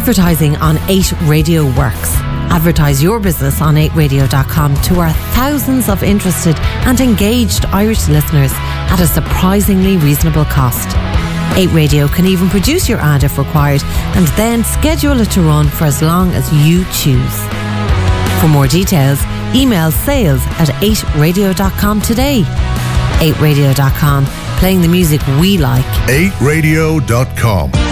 Advertising on 8 Radio works. Advertise your business on 8radio.com to our thousands of interested and engaged Irish listeners at a surprisingly reasonable cost. 8 Radio can even produce your ad if required and then schedule it to run for as long as you choose. For more details, email sales@8radio.com today. 8radio.com, playing the music we like. 8radio.com.